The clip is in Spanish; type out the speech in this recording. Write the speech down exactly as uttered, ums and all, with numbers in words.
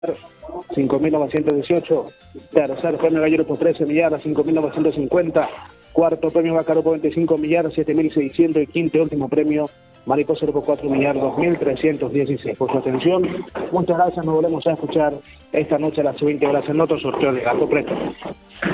cinco mil novecientos dieciocho. Tercer premio Gallero por trece millardas, cinco mil novecientos cincuenta. Cuarto premio Bacaro por veinticinco millardas, siete mil seiscientos. Y quinto último premio Mariposa por cuatro millardas, dos mil trescientos dieciséis. Por su atención, muchas gracias. Nos volvemos a escuchar esta noche a las veinte horas en otro sorteo de Gato Preto.